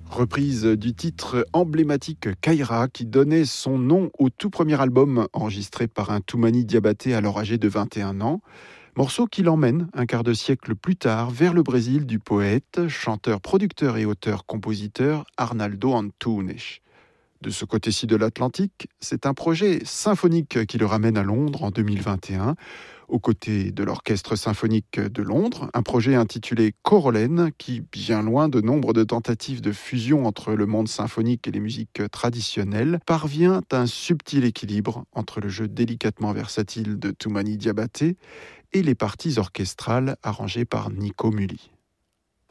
Reprise du titre emblématique Kaira qui donnait son nom au tout premier album enregistré par un Toumani Diabaté alors âgé de 21 ans. Morceau qui l'emmène un quart de siècle plus tard vers le Brésil du poète, chanteur, producteur et auteur-compositeur Arnaldo Antunes. De ce côté-ci de l'Atlantique, c'est un projet symphonique qui le ramène à Londres en 2021, aux côtés de l'Orchestre symphonique de Londres, un projet intitulé Corolène qui, bien loin de nombre de tentatives de fusion entre le monde symphonique et les musiques traditionnelles, parvient à un subtil équilibre entre le jeu délicatement versatile de Toumani Diabaté et les parties orchestrales arrangées par Nico Mully.